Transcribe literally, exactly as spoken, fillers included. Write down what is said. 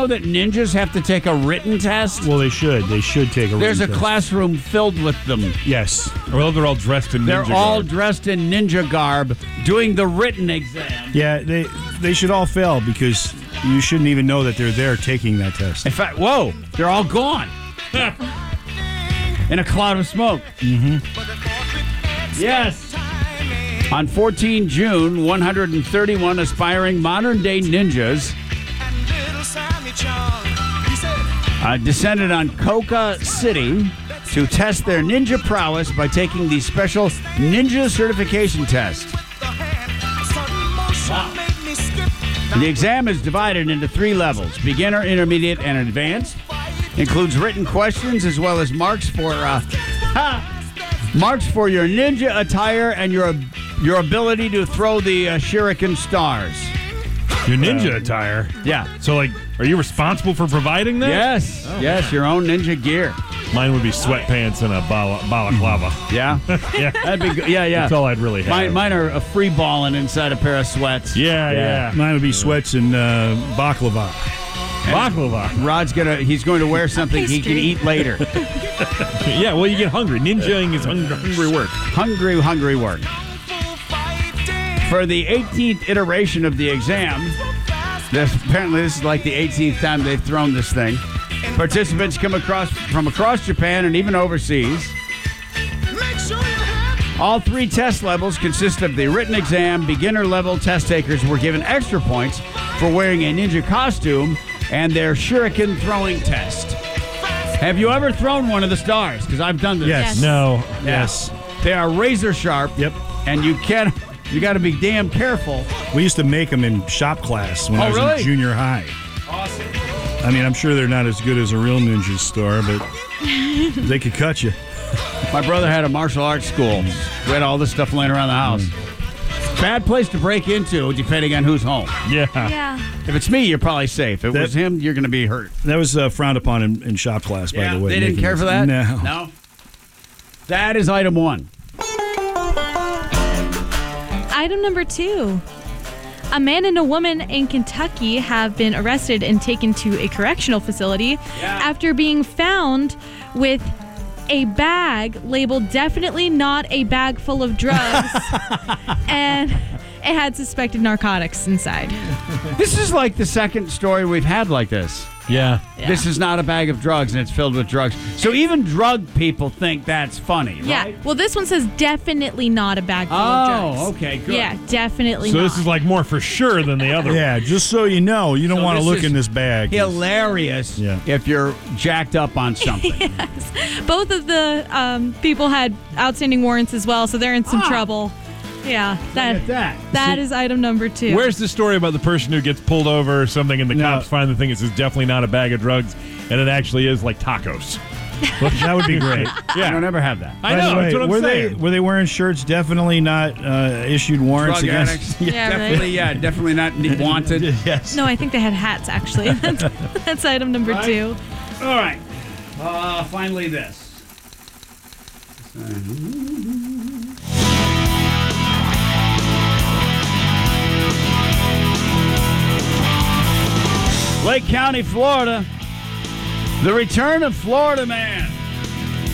know that ninjas have to take a written test? Well, they should. They should take a There's a written test. classroom filled with them. Yes. Well, they're all dressed in ninja They're all garb. dressed in ninja garb doing the written exam. Yeah, they they should all fail because you shouldn't even know that they're there taking that test. In fact, whoa, they're all gone. In a cloud of smoke. Mm-hmm. Yes. On the fourteenth of June, one hundred thirty-one aspiring modern-day ninjas uh, descended on Coca City to test their ninja prowess by taking the special ninja certification test. Wow. The exam is divided into three levels: beginner, intermediate, and advanced. Includes written questions as well as marks for uh, ha, marks for your ninja attire and your your ability to throw the uh, shuriken stars. Your ninja uh, attire? Yeah. So, like, are you responsible for providing that? Yes. Oh, yes, man. Your own ninja gear. Mine would be sweatpants and a bala- balaclava. Yeah? Yeah. That'd be good. Yeah, yeah. That's all I'd really have. Mine, mine are a free balling inside a pair of sweats. Yeah, yeah. yeah. Mine would be sweats and uh, baklava. Baklava. Rod's gonna. He's going to wear something he can eat later. Yeah, well, you get hungry. Ninjaing is hungry, hungry work. Hungry, hungry work. For the eighteenth iteration of the exam, this, apparently this is like the eighteenth time they've thrown this thing. Participants come across from across Japan and even overseas. All three test levels consist of the written exam. Beginner level test takers were given extra points for wearing a ninja costume and their shuriken throwing test. Have you ever thrown one of the stars? Because I've done this. Yes. Yes. No. Yes. They are razor sharp. Yep. And you can't. You got to be damn careful. We used to make them in shop class when Oh, I was really? in junior high. Awesome. I mean, I'm sure they're not as good as a real ninja star, but they could cut you. My brother had a martial arts school. We had all this stuff laying around the house. Bad place to break into, depending on who's home. Yeah. Yeah. If it's me, you're probably safe. If it That- was him, you're going to be hurt. That was uh, frowned upon in, in shop class, by the way. They didn't making care this- for that? No. No. That is item one. Item number two. A man and a woman in Kentucky have been arrested and taken to a correctional facility Yeah. after being found with a bag labeled definitely not a bag full of drugs and it had suspected narcotics inside. This is like the second story we've had like this. Yeah. Yeah. This is not a bag of drugs, and it's filled with drugs. So even drug people think that's funny, Yeah. right? Well, this one says definitely not a bag full of drugs. Oh, okay, good. Yeah, definitely So not. this is like more for sure than the other. Yeah, just so you know, you don't So want to this look is in this bag. Hilarious Yeah. if you're jacked up on something. Both of the um, people had outstanding warrants as well, so they're in some Ah. trouble. Yeah, that Look at that. that is item number two. Where's the story about the person who gets pulled over or something and the No. cops find the thing that says definitely not a bag of drugs and it actually is like tacos? That would be great. I don't ever have that. I By know, the way, that's what I'm were saying. they were they wearing shirts definitely not uh, issued warrants Drug against? addicts. Yeah, right. definitely, yeah, definitely not ne- wanted. Yes. No, I think they had hats, actually. That's, that's item number Right. two. All right. Uh, finally, this. Lake County, Florida. The return of Florida man.